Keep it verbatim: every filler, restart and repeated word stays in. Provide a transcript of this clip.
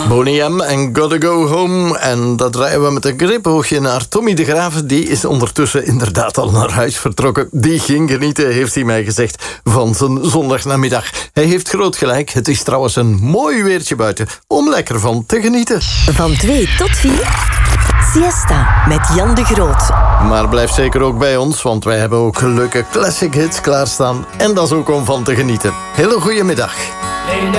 Boney M en Gotta Go Home. En dat draaien we met een knipoogje naar Tommy de Graven. Die is ondertussen inderdaad al naar huis vertrokken. Die ging genieten, heeft hij mij gezegd, van zijn zondagnamiddag. Hij heeft groot gelijk. Het is trouwens een mooi weertje buiten om lekker van te genieten. Van twee tot vier... Siesta met Jan de Groot. Maar blijf zeker ook bij ons, want wij hebben ook leuke classic hits klaarstaan. En dat is ook om van te genieten. Hele goede middag.